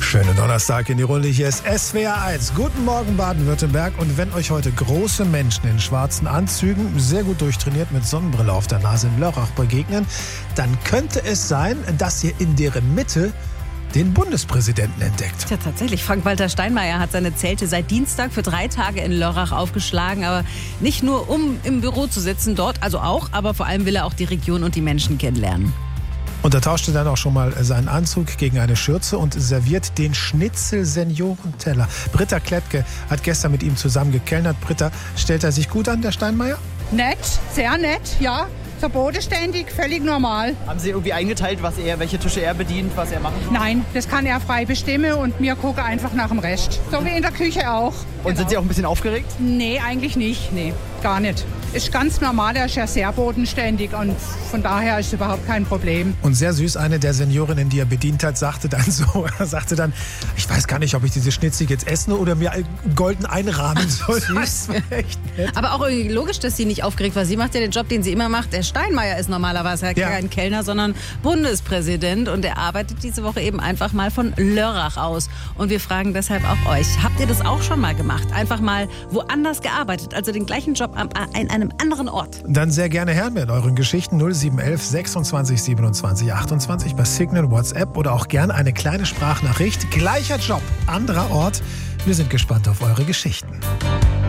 Schönen Donnerstag in die Runde. Hier ist SWR 1. Guten Morgen Baden-Württemberg. Und wenn euch heute große Menschen in schwarzen Anzügen, sehr gut durchtrainiert mit Sonnenbrille auf der Nase in Lörrach begegnen, dann könnte es sein, dass ihr in deren Mitte den Bundespräsidenten entdeckt. Ja, tatsächlich. Frank-Walter Steinmeier hat seine Zelte seit Dienstag für 3 Tage in Lörrach aufgeschlagen. Aber nicht nur, um im Büro zu sitzen, dort also auch, aber vor allem will er auch die Region und die Menschen kennenlernen. Und er tauschte dann auch schon mal seinen Anzug gegen eine Schürze und serviert den Schnitzel-Seniorenteller. Britta Klettke hat gestern mit ihm zusammen gekellnert. Britta, stellt er sich gut an, der Steinmeier? Nett, sehr nett, ja. So bodenständig, völlig normal. Haben Sie irgendwie eingeteilt, welche Tische er bedient, was er machen soll? Nein, das kann er frei bestimmen und wir gucken einfach nach dem Rest. So wie in der Küche auch. Und sind Sie auch ein bisschen aufgeregt? Nee, eigentlich nicht. Nee, gar nicht. Ist ganz normal, er ist ja sehr bodenständig und von daher ist überhaupt kein Problem. Und sehr süß, eine der Seniorinnen, die er bedient hat, sagte dann, ich weiß gar nicht, ob ich diese Schnitzel jetzt essen oder mir golden einrahmen soll. Süß. Echt nett. Aber auch irgendwie logisch, dass sie nicht aufgeregt war. Sie macht ja den Job, den sie immer macht. Der Steinmeier ist normalerweise kein Kellner, sondern Bundespräsident. Und er arbeitet diese Woche eben einfach mal von Lörrach aus. Und wir fragen deshalb auch euch, habt ihr das auch schon mal gemacht? Einfach mal woanders gearbeitet, also den gleichen Job an einem anderen Ort? Dann sehr gerne hören wir in euren Geschichten 0711 26 27 28 bei Signal, WhatsApp oder auch gerne eine kleine Sprachnachricht. Gleicher Job, anderer Ort. Wir sind gespannt auf eure Geschichten.